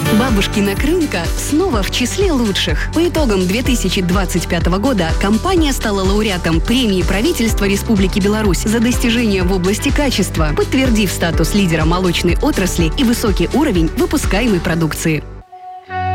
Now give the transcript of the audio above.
Бабушкина крынка снова в числе лучших. По итогам 2025 года компания стала лауреатом премии правительства Республики Беларусь за достижения в области качества, подтвердив статус лидера молочной отрасли и высокий уровень выпускаемой продукции.